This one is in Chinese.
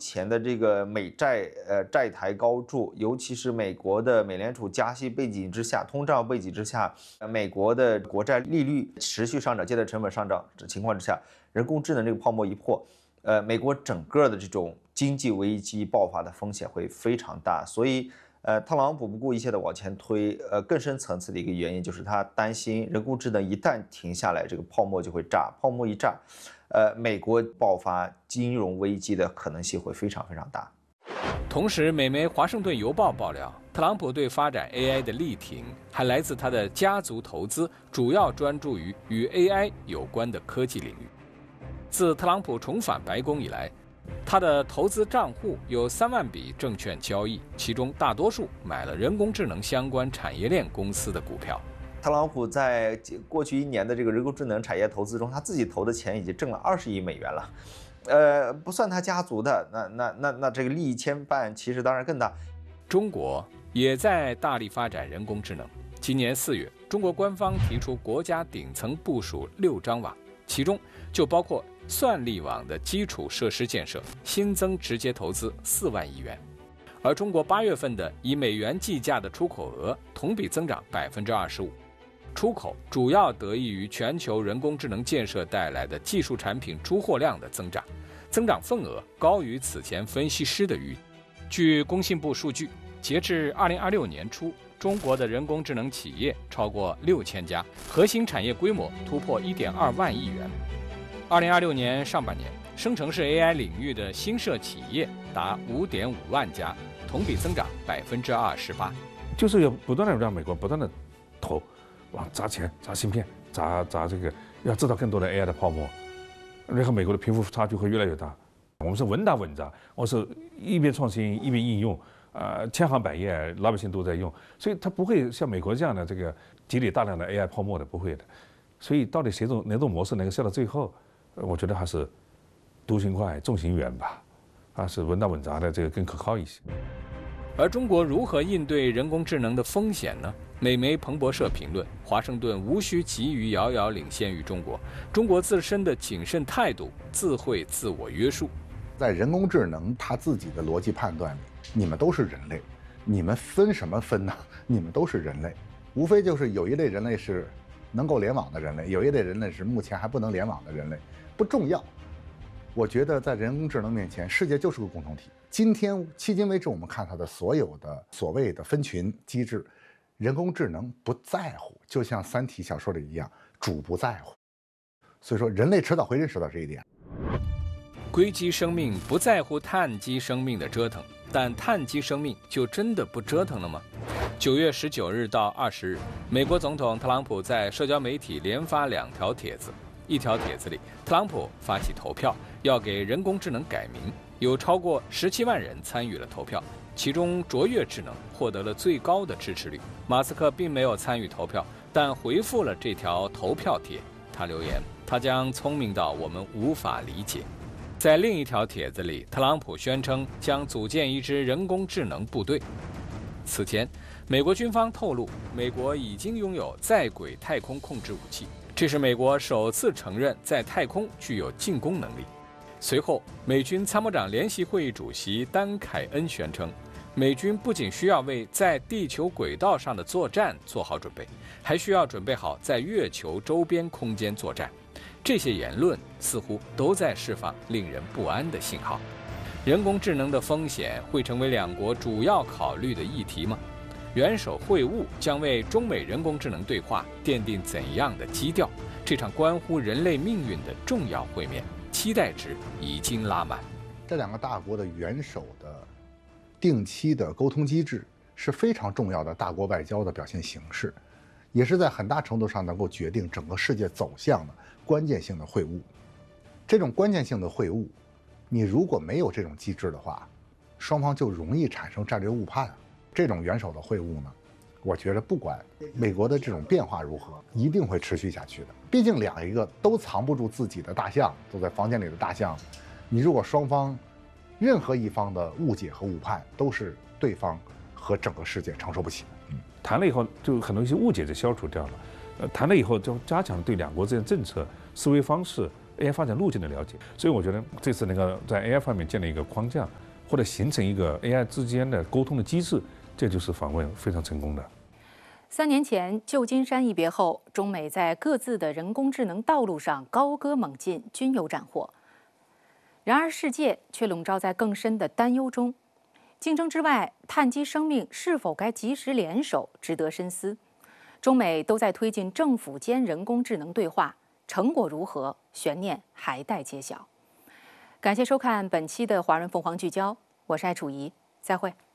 前的这个美债债台高筑，尤其是美国的美联储加息背景之下，通胀背景之下，美国的国债利率持续上涨，借贷成本上涨的情况之下，人工智能这个泡沫一破，美国整个的这种经济危机爆发的风险会非常大，所以。特朗普不顾一切的往前推，更深层次的一个原因就是他担心人工智能一旦停下来，这个泡沫就会炸，泡沫一炸，美国爆发金融危机的可能性会非常非常大。 同时，美媒《华盛顿邮报》爆料，特朗普对发展 AI 的力挺还来自他的家族投资，主要专注于与 AI 有关的科技领域。自特朗普重返白宫以来，他的投资账户有3万笔证券交易，其中大多数买了人工智能相关产业链公司的股票。 特朗普在过去1年的这个人工智能产业投资中，他自己投的钱已经挣了20亿美元了，不算他家族的，那这个利益牵绊其实当然更大。 中国也在大力发展人工智能。今年4月，中国官方提出国家顶层部署6张网，其中就包括算力网的基础设施建设，新增直接投资4万亿元。而中国8月份的以美元计价的出口额同比增长25%，出口主要得益于全球人工智能建设带来的技术产品出货量的增长，增长份额高于此前分析师的预计。据工信部数据，截至2026年初，中国的人工智能企业超过6000家，核心产业规模突破1.2万亿元。2026年上半年，生成式 AI 领域的新设企业达5.5万家，同比增长28%。 就是要不断的让美国不断的投，往砸钱、砸芯片、砸这个，要制造更多的 AI 的泡沫，然后美国的贫富差距会越来越大。我们是稳打稳扎，我是一边创新一边应用，千行百业，老百姓都在用，所以它不会像美国这样的这个积累大量的 AI 泡沫的，不会的。所以到底哪种模式能够笑到最后？我觉得还是独行快，重行远吧，还是稳打稳扎的这个更可靠一些。 而中国如何应对人工智能的风险呢？美媒彭博社评论，华盛顿无需急于遥遥领先于中国，中国自身的谨慎态度自会自我约束。 在人工智能它自己的逻辑判断里，你们都是人类，你们分什么分呢？你们都是人类，无非就是有一类人类是能够联网的人类，有一类人类是目前还不能联网的人类，不重要。我觉得在人工智能面前，世界就是个共同体。迄今为止，我们看它的所有的所谓的分群机制，人工智能不在乎，就像《三体》小说里一样，主不在乎。所以说，人类迟早会认识到这一点。 硅基生命不在乎碳基生命的折腾，但碳基生命就真的不折腾了吗？9月19日到20日，美国总统特朗普在社交媒体连发2条帖子。一条帖子里，特朗普发起投票，要给人工智能改名，有超过17万人参与了投票，其中卓越智能获得了最高的支持率。马斯克并没有参与投票，但回复了这条投票帖。他留言，他将聪明到我们无法理解。在另一条帖子里，特朗普宣称将组建一支人工智能部队。此前，美国军方透露，美国已经拥有在轨太空控制武器，这是美国首次承认在太空具有进攻能力。随后，美军参谋长联席会议主席丹·凯恩宣称，美军不仅需要为在地球轨道上的作战做好准备，还需要准备好在月球周边空间作战。这些言论似乎都在释放令人不安的信号。人工智能的风险会成为2国主要考虑的议题吗？元首会晤将为中美人工智能对话奠定怎样的基调？这场关乎人类命运的重要会面，期待值已经拉满。 这2个大国的元首的定期的沟通机制是非常重要的大国外交的表现形式，也是在很大程度上能够决定整个世界走向的关键性的会晤。这种关键性的会晤，你如果没有这种机制的话，双方就容易产生战略误判。这种元首的会晤呢，我觉得不管美国的这种变化如何，一定会持续下去的。毕竟一个都藏不住自己的大象，都在房间里的大象，你如果双方任何一方的误解和误判，都是对方和整个世界承受不起的。 谈了以后，就很多一些误解就消除掉了。谈了以后，就加强对2国之间政策、思维方式、 AI 发展路径的了解。所以我觉得这次能够在 AI 方面建立一个框架，或者形成一个 AI 之间的沟通的机制，这就是访问非常成功的。 3年前旧金山一别后，中美在各自的人工智能道路上高歌猛进，均有斩获。然而，世界却笼罩在更深的担忧中。竞争之外，碳基生命是否该及时联手，值得深思。中美都在推进政府间人工智能对话，成果如何，悬念还待揭晓。感谢收看本期的《华人凤凰聚焦》，我是艾楚怡，再会。